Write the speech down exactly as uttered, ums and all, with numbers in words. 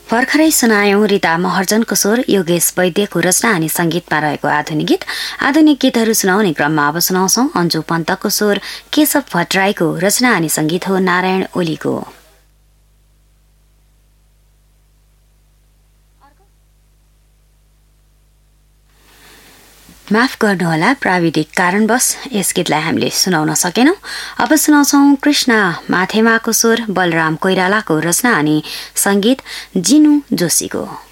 भर्खरै सुनायौं रीता महर्जनको स्वर योगेश वैद्यको रचना अनि संगीतमा रहेको आधुनिक गीत। आधुनिक गीतहरू सुनाउने क्रममा अब सुनाउँछौं अन्जु पन्तको स्वर केशव भट्टराईको रचना अनि संगीत हो नारायण ओलीको। माफ गर्नुहोला, प्राविधिक कारणवश यस गीतलाई हामीले सुनाउन सकेनौं। अब सुनाउँछौं कृष्ण माथेमाको स्वर बलराम कोइरालाको रचना अनि संगीत जिनु जोशीको।